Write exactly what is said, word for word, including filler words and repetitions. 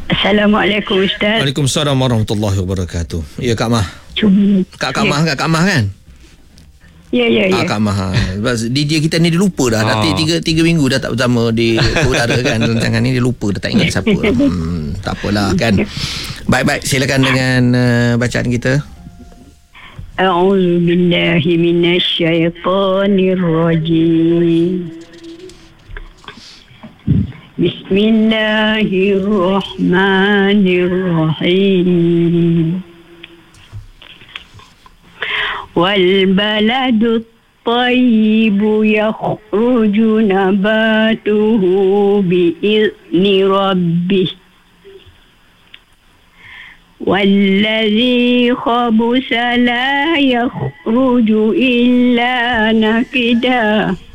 Assalamualaikum Ustaz. Waalaikumsalam warahmatullahi wabarakatuh. Ya Kak Mah. Cuma Kak Kak Mah, Kak Kak Mah kan? Ya ya ya. Ah, Kak Mah. D J kita ni dia lupa dah. Dah tiga tiga minggu dah tak bersama di udara kan. Rancangan ni dia lupa, dah tak ingat siapa. Hmm, tak apalah kan. Baik-baik, silakan dengan uh, bacaan kita. A'udzu billahi minasyaitonir rajim. Bismillahirrahmanirrahim. Wal baladut tayyibu yakhruju nabatuhu bi'izni rabbih. والذي خبث لا يخرج إلا نكدا